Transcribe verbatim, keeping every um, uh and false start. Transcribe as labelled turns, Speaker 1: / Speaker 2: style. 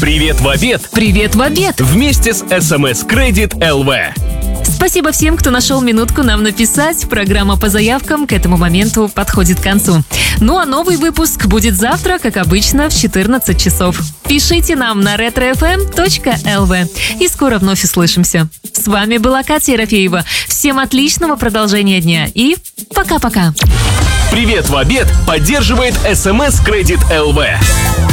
Speaker 1: Привет в обед!
Speaker 2: Привет в обед!
Speaker 1: Вместе с эс эм эс Credit эл ви.
Speaker 2: Спасибо всем, кто нашел минутку нам написать. Программа по заявкам к этому моменту подходит к концу. Ну а новый выпуск будет завтра, как обычно, в четырнадцать часов. Пишите нам на ретро эф эм точка эл ви. И скоро вновь услышимся. С вами была Катя Ерофеева. Всем отличного продолжения дня и пока-пока.
Speaker 1: Привет в обед поддерживает эс эм эс Credit эл ви.